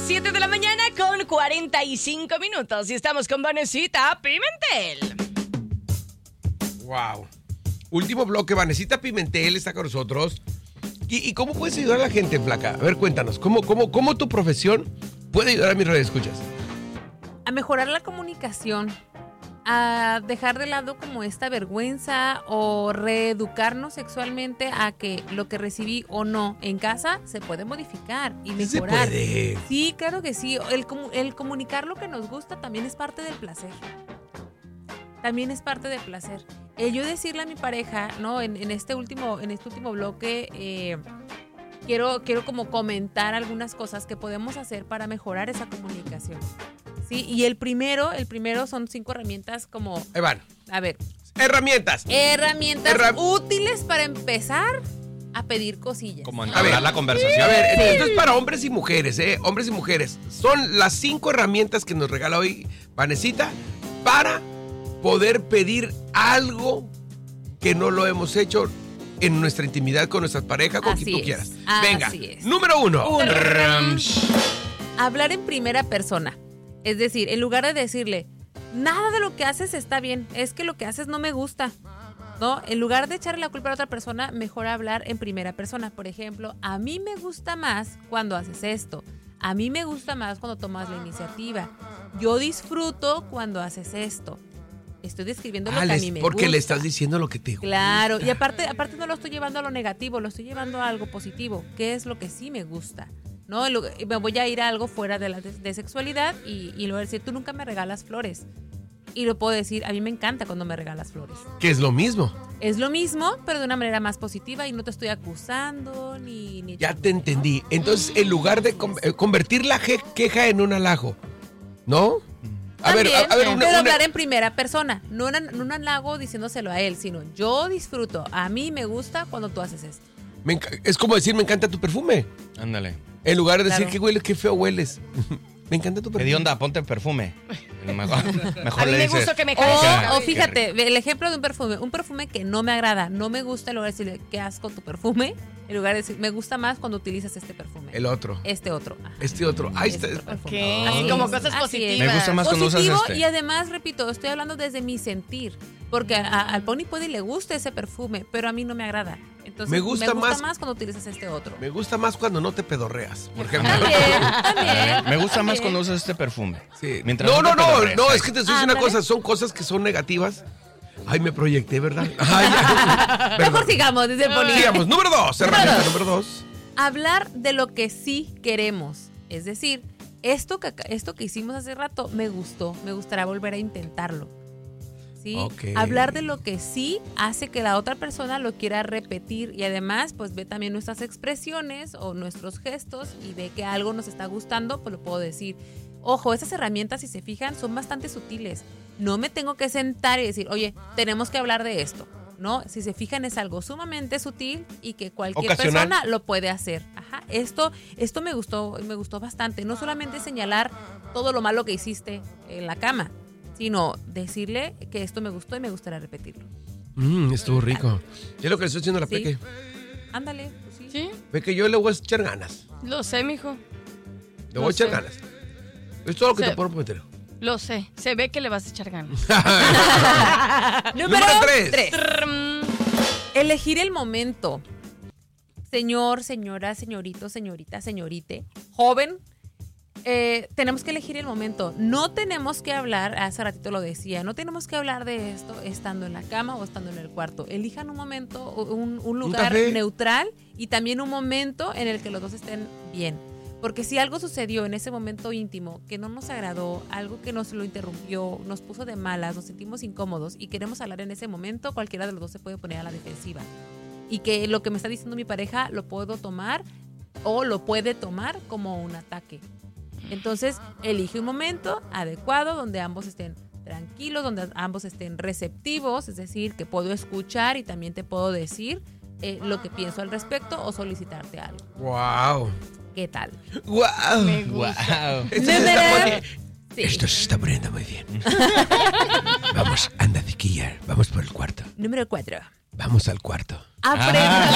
7 de la mañana con 45 minutos y estamos con Vanesita Pimentel. Wow. Último bloque, Vanesita Pimentel está con nosotros. ¿Y cómo puedes ayudar a la gente, Flaca? A ver, cuéntanos, ¿cómo tu profesión puede ayudar a mis radioescuchas? A mejorar la comunicación, a dejar de lado como esta vergüenza o reeducarnos sexualmente a que lo que recibí o no en casa se puede modificar y mejorar. ¿Se puede? Sí, claro que sí. El comunicar lo que nos gusta también es parte del placer. También es parte del placer. Yo decirle a mi pareja, ¿no? En este último bloque, quiero como comentar algunas cosas que podemos hacer para mejorar esa comunicación. Sí, y el primero son 5 herramientas como... Ahí van. A ver. Herramientas útiles para empezar a pedir cosillas. Como entablar la conversación. A ver, esto es para hombres y mujeres, hombres y mujeres. Son las 5 herramientas que nos regala hoy Vanesita para poder pedir algo que no lo hemos hecho en nuestra intimidad con nuestras parejas, con quien tú quieras. Venga, número 1. Hablar en primera persona. Es decir, en lugar de decirle, nada de lo que haces está bien, es que lo que haces no me gusta, ¿no? En lugar de echarle la culpa a otra persona, mejor hablar en primera persona. Por ejemplo, a mí me gusta más cuando haces esto. A mí me gusta más cuando tomas la iniciativa. Yo disfruto cuando haces esto. Estoy describiendo lo que a mí me gusta. Porque le estás diciendo lo que te gusta. Claro, y aparte no lo estoy llevando a lo negativo, lo estoy llevando a algo positivo. ¿Qué es lo que sí me gusta? ¿No? Me voy a ir a algo fuera de sexualidad y lo voy a decir, tú nunca me regalas flores. Y lo puedo decir, a mí me encanta cuando me regalas flores. Que es lo mismo. Es lo mismo, pero de una manera más positiva y no te estoy acusando ni ya te entendí. Entonces, en lugar de convertir la queja en un halago, ¿no? También, pero hablar en primera persona, no un halago diciéndoselo a él, sino yo disfruto, a mí me gusta cuando tú haces esto. Es como decir, me encanta tu perfume. Ándale. En lugar de decir que hueles, qué feo hueles. Me encanta tu perfume. ¿Qué onda? Ponte perfume. Mejor a mí me gusta que me caiga. O fíjate, el ejemplo de un perfume que no me agrada, no me gusta, en lugar de decirle, qué asco tu perfume, en lugar de decir, me gusta más cuando utilizas este perfume. El otro. Este otro. Ajá. Este otro. Ahí está. Así como cosas positivas. Me gusta más cuando usas este. Y además, repito, estoy hablando desde mi sentir. Porque al Pony puede le gusta ese perfume, pero a mí no me agrada. Entonces, me gusta más cuando utilizas este otro. Me gusta más cuando no te pedorreas, por ejemplo. También. Me gusta más cuando usas este perfume. Sí. Mientras no, es que te estoy diciendo una cosa, son cosas que son negativas. Ay, me proyecté, ¿verdad? Ay, mejor sigamos, dice el Pony. Sigamos. Número 2, herramienta número 2. Hablar de lo que sí queremos. Es decir, esto que hicimos hace rato me gustó, me gustaría volver a intentarlo. ¿Sí? Okay. Hablar de lo que sí hace que la otra persona lo quiera repetir y además pues ve también nuestras expresiones o nuestros gestos y ve que algo nos está gustando, pues lo puedo decir. Ojo, esas herramientas, si se fijan, son bastante sutiles. No me tengo que sentar y decir, oye, tenemos que hablar de esto, ¿no? Si se fijan, es algo sumamente sutil y que cualquier persona lo puede hacer. Ajá, esto me gustó bastante. No solamente señalar todo lo malo que hiciste en la cama, sino decirle que esto me gustó y me gustaría repetirlo. Estuvo rico. Es lo que le estoy haciendo a la Peque. Ándale, pues sí. Peque, yo le voy a echar ganas. Lo sé, mijo. Le voy a echar ganas. Es todo lo que te puedo prometer. Lo sé. Se ve que le vas a echar ganas. Número 3. Elegir el momento. Señor, señora, señorito, señorita, señorite, joven, tenemos que elegir el momento. No tenemos que hablar, hace ratito lo decía, no tenemos que hablar de esto estando en la cama o estando en el cuarto. Elijan un momento, un lugar neutral y también un momento en el que los dos estén bien. Porque si algo sucedió en ese momento íntimo que no nos agradó, algo que nos lo interrumpió, nos puso de malas, nos sentimos incómodos y queremos hablar en ese momento, cualquiera de los dos se puede poner a la defensiva. Y que lo que me está diciendo mi pareja lo puedo tomar o lo puede tomar como un ataque. Entonces, elige un momento adecuado donde ambos estén tranquilos, donde ambos estén receptivos, es decir, que puedo escuchar y también te puedo decir lo que pienso al respecto o solicitarte algo. ¡Wow! ¿Qué tal? ¡Wow! Me gusta. Wow. Esto se está poniendo muy bien. Vamos, anda, Ziquilla. Vamos por el cuarto. Número 4. Vamos al cuarto. Aprenda.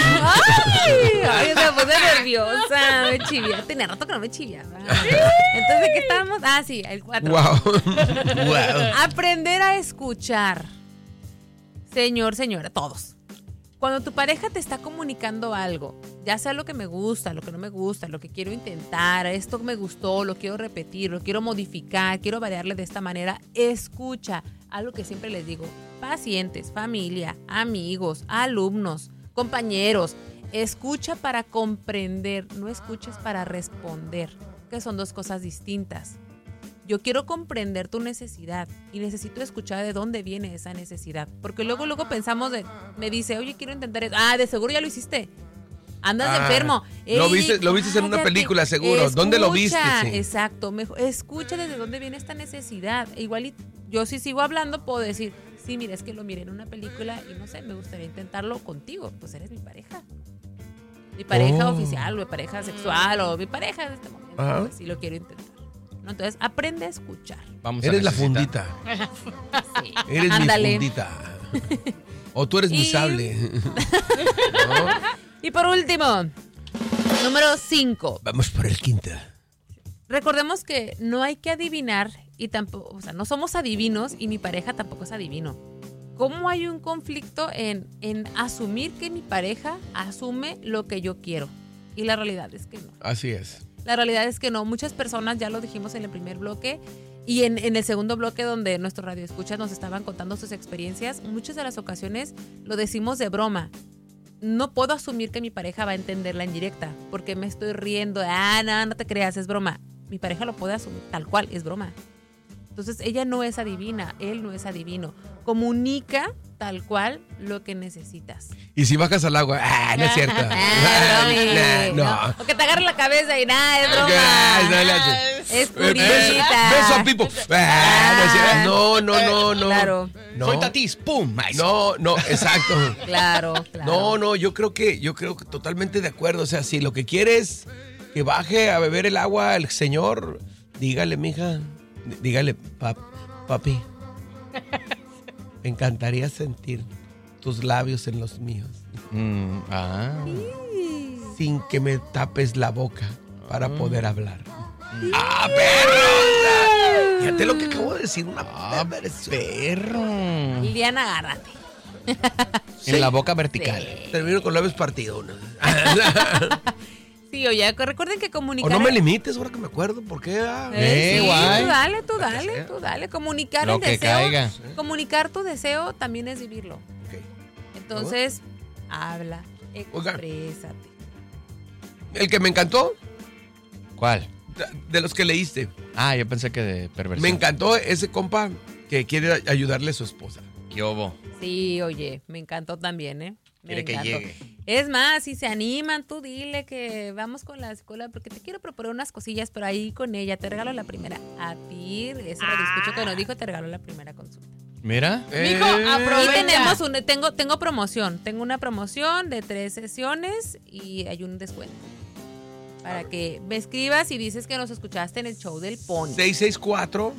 Ay, me puse nerviosa. Me chiviaba. Tenía rato que no me chiviaba. Entonces, ¿de qué estábamos? Ah, sí, el 4. Wow. Aprender a escuchar. Señor, señora, todos. Cuando tu pareja te está comunicando algo, ya sea lo que me gusta, lo que no me gusta, lo que quiero intentar, esto me gustó, lo quiero repetir, lo quiero modificar, quiero variarle de esta manera, escucha. Algo que siempre les digo, pacientes, familia, amigos, alumnos, compañeros, escucha para comprender, no escuches para responder, que son dos cosas distintas. Yo quiero comprender tu necesidad y necesito escuchar de dónde viene esa necesidad. Porque luego pensamos, me dice, oye, quiero intentar eso. Ah, de seguro ya lo hiciste. Andas enfermo. Lo viste en una película, seguro. Escucha, ¿dónde lo viste? Sí. Exacto. Escucha desde dónde viene esta necesidad. Igual yo si sigo hablando puedo decir, sí, mira, es que lo miré en una película y no sé, me gustaría intentarlo contigo. Pues eres mi pareja. Mi pareja oficial, o mi pareja sexual, o mi pareja de este momento. Pues, si lo quiero intentar. ¿No? Entonces, aprende a escuchar. Eres la fundita. Sí. Eres Ándale. mi fundita. O tú eres mi sable. ¿No? Y por último, número 5. Vamos por el quinto. Recordemos que no hay que adivinar y tampoco, o sea, no somos adivinos y mi pareja tampoco es adivino. ¿Cómo hay un conflicto en asumir que mi pareja asume lo que yo quiero? Y la realidad es que no. Así es. La realidad es que no. Muchas personas, ya lo dijimos en el primer bloque y en el segundo bloque donde nuestros radioescuchas nos estaban contando sus experiencias, muchas de las ocasiones lo decimos de broma. No puedo asumir que mi pareja va a entender la indirecta porque me estoy riendo. No te creas, es broma. Mi pareja lo puede asumir tal cual, es broma. Entonces ella no es adivina, él no es adivino. Comunica tal cual lo que necesitas. Y si bajas al agua, no es cierto. No. O que te agarre la cabeza y es broma. Es curita. Beso a Pipo. No. Claro. No. Soy Tatis, pum. No, exacto. Claro. No, yo creo que totalmente de acuerdo. O sea, si lo que quieres que baje a beber el agua el señor, dígale, mija, dígale, papi, me encantaría sentir tus labios en los míos. Sin que me tapes la boca para poder hablar. ¡Perro! Fíjate lo que acabo de decir, perro. Liliana, agárrate. En la boca vertical. Sí. Termino con labios partidos. Sí, oye, recuerden que comunicar... O no me limites, ahora que me acuerdo, ¿por qué? Sí, guay. tú dale. Comunicar Lo el que deseo. caiga. Comunicar tu deseo también es vivirlo. Okay. Entonces, habla, exprésate. El que me encantó, ¿Cuál? de los que leíste, Yo pensé que de perversión. me encantó ese compa que quiere ayudarle a su esposa. ¿Qué hubo? Sí, oye, me encantó también, Me Quiere que encantó. llegue. Es más, si se animan, tú dile que vamos con la escuela porque te quiero proponer unas cosillas, pero ahí con ella te regalo la primera. A ti, ese escucho que nos dijo, te regalo la primera consulta. Mira. Mijo, Y aprovecha. tenemos tengo promoción. Tengo una promoción de 3 sesiones y hay un descuento. Para que me escribas y dices que nos escuchaste en el show del Pony. 664.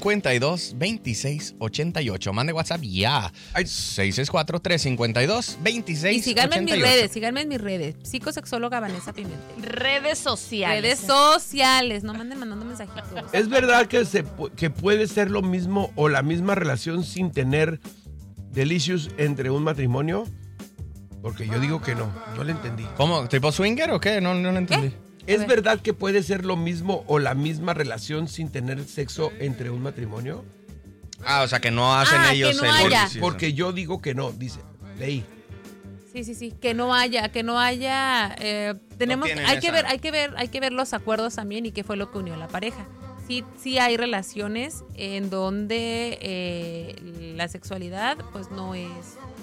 352-2688. Mande WhatsApp ya. 664-352-2688. Y síganme en mis redes. Psicosexóloga Vanessa Pimentel. Redes sociales. Redes sociales. No manden mandando mensajitos. ¿Es verdad que puede ser lo mismo o la misma relación sin tener delicious entre un matrimonio? Porque yo digo que no le entendí. ¿Cómo? ¿Tipo swinger o qué? No lo entendí. ¿Es verdad que puede ser lo mismo o la misma relación sin tener sexo entre un matrimonio? O sea, que no hacen ellos que no haya. Porque yo digo que no, dice, leí. Sí, que no haya, tenemos, tienen hay que esa. ver los acuerdos también y qué fue lo que unió a la pareja. Sí hay relaciones en donde la sexualidad pues no es,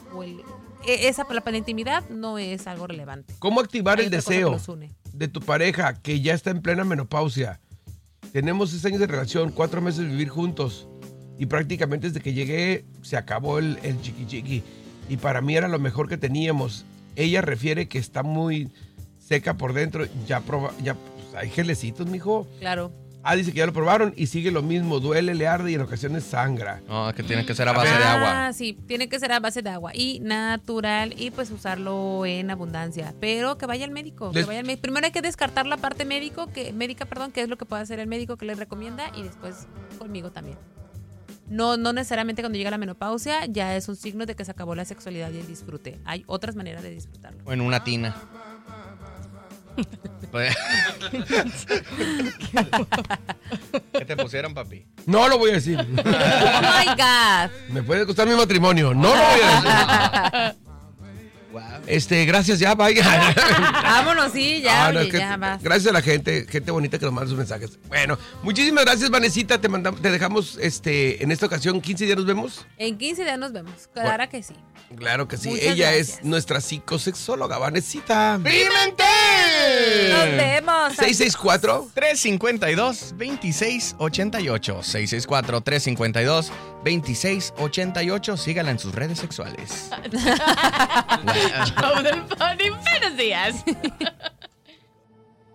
la intimidad no es algo relevante. ¿Cómo activar Hay el otra cosa que deseo los une. de tu pareja que ya está en plena menopausia? Tenemos 6 años de relación, 4 meses de vivir juntos y prácticamente desde que llegué se acabó el chiqui y para mí era lo mejor que teníamos. Ella refiere que está muy seca por dentro. Ya pues, hay gelecitos, mijo. Claro. Dice que ya lo probaron y sigue lo mismo. Duele, le arde y en ocasiones sangra. No, que tiene que ser a base de agua. Sí, tiene que ser a base de agua y natural y pues usarlo en abundancia. Pero que vaya al médico. Primero hay que descartar la parte médica, que es lo que puede hacer el médico que le recomienda y después conmigo también. No necesariamente cuando llega la menopausia ya es un signo de que se acabó la sexualidad y el disfrute. Hay otras maneras de disfrutarlo. O en una tina. ¿Qué te pusieron, papi? No lo voy a decir. Oh my God. Me puede costar mi matrimonio. No lo voy a decir. Wow. Gracias, ya, vaya. Vámonos, sí, ya, ya vas. Gracias a la gente bonita que nos manda sus mensajes. Bueno, muchísimas gracias, Vanesita. Te dejamos en esta ocasión. 15 días nos vemos. En 15 días nos vemos. Claro que sí. Claro que sí. Muchas Ella gracias. es nuestra psicosexóloga, Vanesita. ¡Pimentel! Nos vemos. 664-352-2688. 664-352-2688. Sígala en sus redes sexuales. Show del Funny. Buenos días.